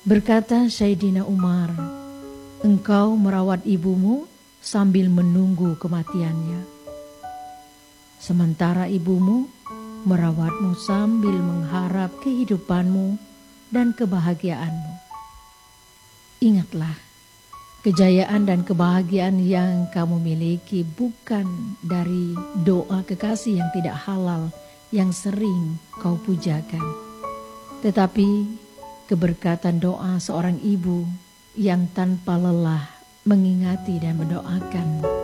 Berkata Sayyidina Umar, engkau merawat ibumu sambil menunggu kematiannya, sementara ibumu merawatmu sambil mengharap kehidupanmu dan kebahagiaanmu. Ingatlah, kejayaan dan kebahagiaan yang kamu miliki bukan dari doa kekasih yang tidak halal yang sering kau pujakan, tetapi keberkatan doa seorang ibu yang tanpa lelah mengingati dan mendoakan